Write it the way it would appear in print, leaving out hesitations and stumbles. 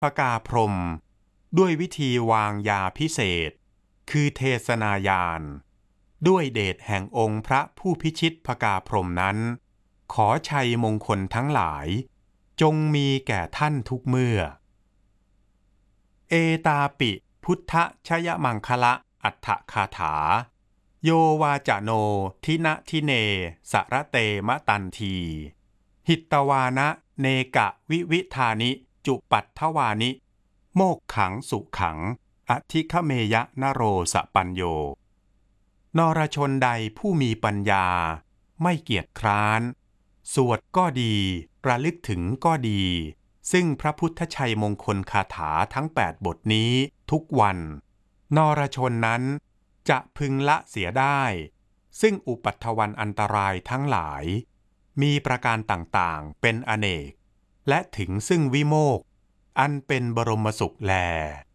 พกาพรหมด้วยวิธีวางยาพิเศษคือเทศนายานด้วยเดชแห่งองค์พระผู้พิชิตพกาพรหมนั้นขอชัยมงคลทั้งหลายจงมีแก่ท่านทุกเมื่อเอตาปิพุทธชยมังคละอัฏฐคาถาโยวาจโนทินะทิเนสระเตมะตันทีหิตตวานะเนกะวิวิธานิจุปัตถวานิโมกขังสุขังอธิคเมยะนโรสปัญโยนรชนใดผู้มีปัญญาไม่เกียจคร้านสวดก็ดีระลึกถึงก็ดีซึ่งพระพุทธชัยมงคลคาถาทั้ง8 บทนี้ทุกวันนรชนนั้นจะพึงละเสียได้ซึ่งอุปัฏฐวันอันตรายทั้งหลายมีประการต่างๆเป็นอเนกและถึงซึ่งวิโมกข์อันเป็นบรมสุขแล